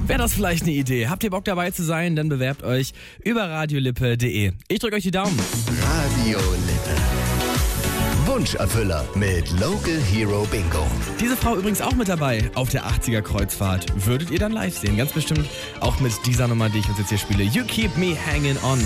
Wäre das vielleicht eine Idee? Habt ihr Bock dabei zu sein? Dann bewerbt euch über radiolippe.de. Ich drücke euch die Daumen. Radio Lippe. Wunscherfüller mit Local Hero Bingo. Diese Frau übrigens auch mit dabei auf der 80er Kreuzfahrt. Würdet ihr dann live sehen? Ganz bestimmt auch mit dieser Nummer, die ich uns jetzt hier spiele. You Keep Me Hanging On.